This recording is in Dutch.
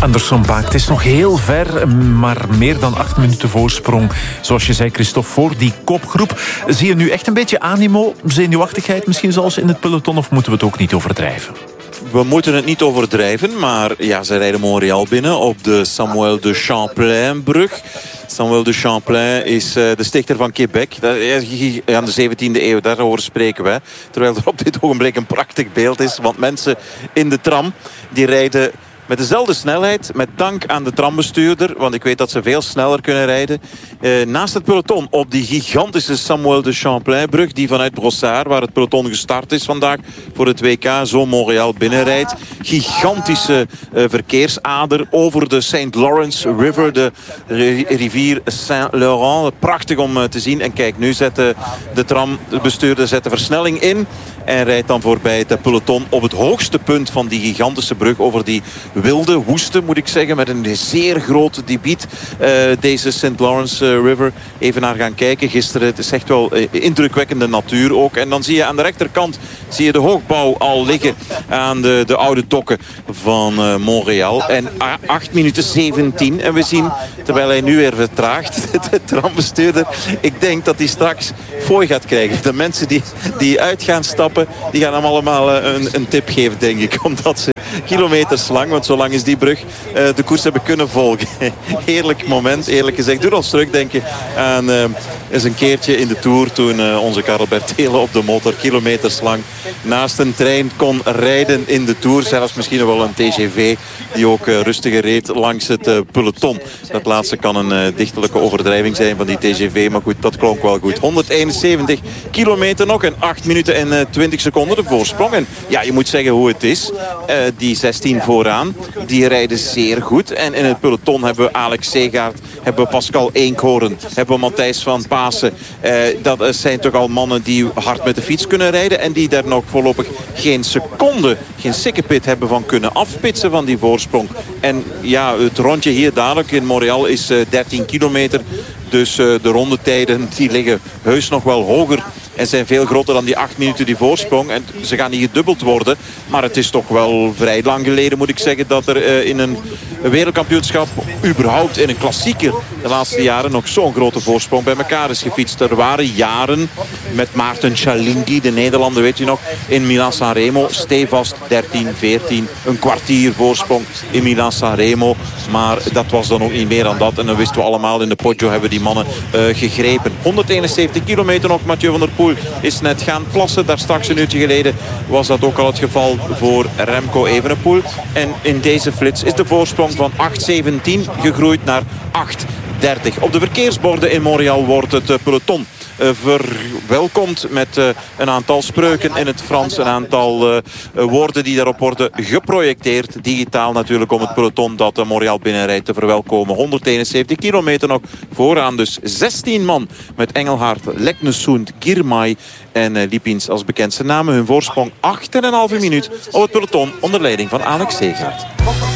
Anderson Paak, het is nog heel ver, maar meer dan 8 minuten voorsprong. Zoals je zei, Christophe, voor die kopgroep. Zie je nu echt een beetje animo, zenuwachtigheid misschien zelfs in het peloton, of moeten we het ook niet overdrijven? We moeten het niet overdrijven, maar ja, ze rijden Montréal binnen op de Samuel de Champlain-brug. Samuel de Champlain is de stichter van Quebec. Aan de 17e eeuw, daarover spreken we. Terwijl er op dit ogenblik een prachtig beeld is. Want mensen in de tram, die rijden met dezelfde snelheid, met dank aan de trambestuurder. Want ik weet dat ze veel sneller kunnen rijden. Naast het peloton op die gigantische Samuel de Champlain-brug, die vanuit Brossard, waar het peloton gestart is vandaag voor het WK, zo Montréal binnenrijdt. Gigantische verkeersader over de St. Lawrence River, de rivier Saint-Laurent. Prachtig om te zien. En kijk, nu zet de trambestuurder de versnelling in en rijdt dan voorbij het peloton op het hoogste punt van die gigantische brug over die wilde, woeste, moet ik zeggen, met een zeer groot debiet. Deze St. Lawrence River. Even naar gaan kijken. Gisteren, het is echt wel indrukwekkende natuur ook. En dan zie je aan de rechterkant de hoogbouw al liggen aan de oude dokken van Montréal. En 8 minuten 17. En we zien, terwijl hij nu weer vertraagt, de trambestuurder, ik denk dat hij straks fooi gaat krijgen. De mensen die uit gaan stappen, die gaan hem allemaal een tip geven, denk ik. Omdat ze kilometers lang, want zo lang is die brug, de koers hebben kunnen volgen. Heerlijk moment, eerlijk gezegd. Doe ons terugdenken aan eens een keertje in de Tour toen onze Karel Bertelen op de motor kilometers lang naast een trein kon rijden in de Tour. Zelfs misschien wel een TGV die ook rustiger reed langs het peloton. Dat laatste kan een dichterlijke overdrijving zijn van die TGV, maar goed, dat klonk wel goed. 171 kilometer nog en 8 minuten en 20 seconden de voorsprong. En ja, je moet zeggen hoe het is. Die 16 vooraan, die rijden zeer goed. En in het peloton hebben we Alex Segaert, hebben we Pascal Eenkhoorn, hebben we Matthijs van Pasen. Dat zijn toch al mannen die hard met de fiets kunnen rijden en die daar nog voorlopig geen seconde, geen sikkepit hebben van kunnen afpitsen van die voorsprong. En ja, het rondje hier dadelijk in Montréal is 13 kilometer. Dus de rondetijden die liggen heus nog wel hoger en zijn veel groter dan die 8 minuten die voorsprong. En ze gaan niet gedubbeld worden. Maar het is toch wel vrij lang geleden, moet ik zeggen, dat er in een wereldkampioenschap, überhaupt in een klassieker, de laatste jaren nog zo'n grote voorsprong bij elkaar is gefietst. Er waren jaren met Maarten Chalingi, de Nederlander, weet je nog, in Milan-San Remo. Stevast 13, 14, een kwartier voorsprong in Milan-San Remo. Maar dat was dan ook niet meer dan dat. En dan wisten we allemaal, in de Poggio hebben die mannen gegrepen. 171 kilometer nog. Mathieu van der Poel is net gaan plassen. Daar straks een uurtje geleden was dat ook al het geval voor Remco Evenepoel. En in deze flits is de voorsprong van 8:17 gegroeid naar 8:30. Op de verkeersborden in Montréal wordt het peloton verwelkomd met een aantal spreuken in het Frans. Een aantal woorden die daarop worden geprojecteerd. Digitaal natuurlijk, om het peloton dat Montréal binnenrijdt te verwelkomen. 171 kilometer nog vooraan. Dus 16 man met Engelhard, Leknesund, Girmay en Lipins als bekendste namen. Hun voorsprong 8,5 minuut op het peloton onder leiding van Alex Segaert.